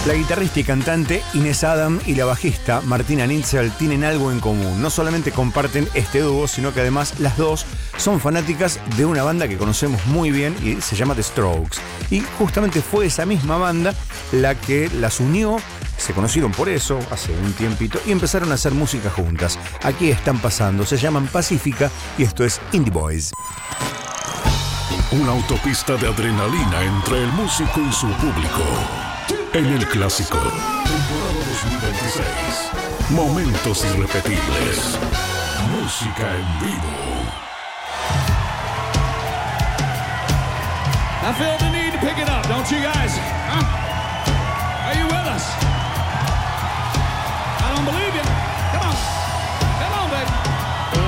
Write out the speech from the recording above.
La guitarrista y cantante Inés Adam y la bajista Martina Nitzel tienen algo en común. No solamente comparten este dúo, sino que además las dos son fanáticas de una banda que conocemos muy bien y se llama The Strokes. Y justamente fue esa misma banda la que las unió. Se conocieron por eso hace un tiempito y empezaron a hacer música juntas. Aquí están pasando, se llaman Pacífica y esto es Indie Boys. Una autopista de adrenalina entre el músico y su público. En el clásico, temporada 2026. Momentos irrepetibles. Música en vivo. I feel the need to pick it up, don't you guys? Huh? Are you with us?